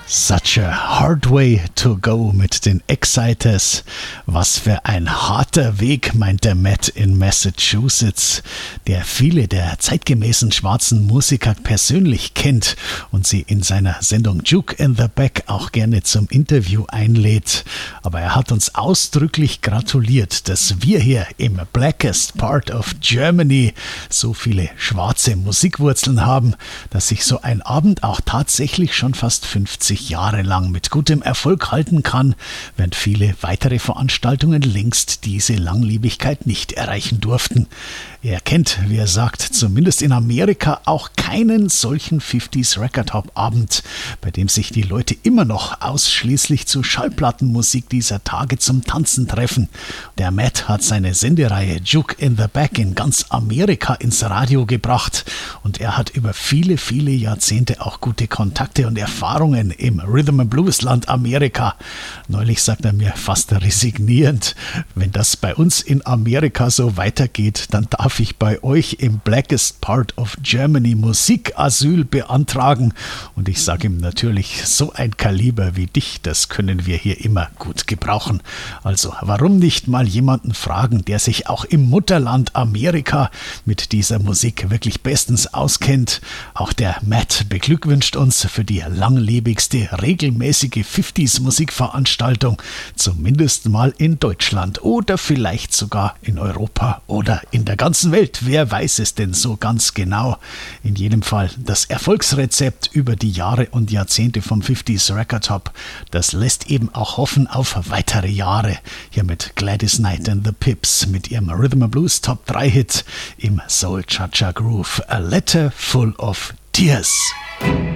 Such a hard way to go mit den Exciters. Was für ein harter Weg, meint der Matt in Massachusetts, der viele der zeitgemäßen schwarzen Musiker persönlich kennt und sie in seiner Sendung Juke in the Back auch gerne zum Interview einlädt. Aber er hat uns ausdrücklich gratuliert, dass wir hier im Blackest Part of Germany so viele schwarze Musikwurzeln haben, dass sich so ein Abend auch tatsächlich schon fast 50 Jahre lang mit gutem Erfolg halten kann, während viele weitere Veranstaltungen längst diese Langlebigkeit nicht erreichen durften. Er kennt, wie er sagt, zumindest in Amerika auch keinen solchen 50s Record Hop Abend, bei dem sich die Leute immer noch ausschließlich zu Schallplattenmusik dieser Tage zum Tanzen treffen. Der Matt hat seine Sendereihe Juke in the Back in ganz Amerika ins Radio gebracht und er hat über viele, viele Jahrzehnte auch gute Kontakte und Erfahrungen im Rhythm and Blues Land Amerika. Neulich sagt er mir fast resignierend, wenn das bei uns in Amerika so weitergeht, dann darf ich bei euch im Blackest Part of Germany Musikasyl beantragen. Und ich sage ihm natürlich, so ein Kaliber wie dich, das können wir hier immer gut gebrauchen. Also warum nicht mal jemanden fragen, der sich auch im Mutterland Amerika mit dieser Musik wirklich bestens auskennt. Auch der Matt beglückwünscht uns für die langlebigste regelmäßige 50s Musikveranstaltung, zumindest mal in Deutschland oder vielleicht sogar in Europa oder in der ganzen Welt. Wer weiß es denn so ganz genau? In jedem Fall das Erfolgsrezept über die Jahre und Jahrzehnte vom 50s Record Hop, das lässt eben auch hoffen auf weitere Jahre. Hier mit Gladys Knight and the Pips mit ihrem Rhythm and Blues Top 3 Hit im Soul Cha-Cha Groove, A Letter Full of Tears.